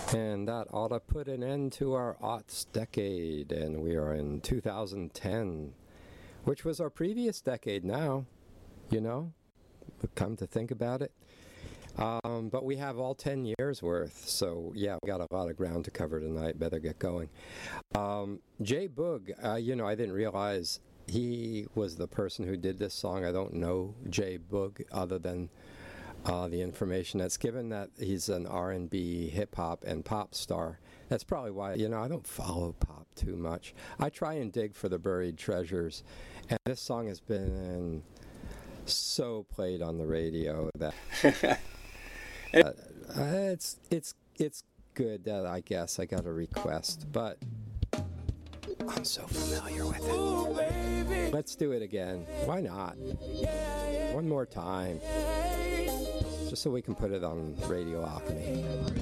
And that ought to put an end to our aughts decade, and we are in 2010, which was our previous decade now, you know, come to think about it. But we have all 10 years worth, so yeah, we got a lot of ground to cover tonight. Better get going. Jay Boog, you know, I didn't realize he was the person who did this song. I don't know Jay Boog other than the information that's given that he's an R&B, hip-hop, and pop star. That's probably why, you know, I don't follow pop too much. I try and dig for the buried treasures, and this song has been so played on the radio that it's good that I guess I got a request, but I'm so familiar with it. Let's do it again. Why not? One more time. Just so we can put it on Radio Alchemy.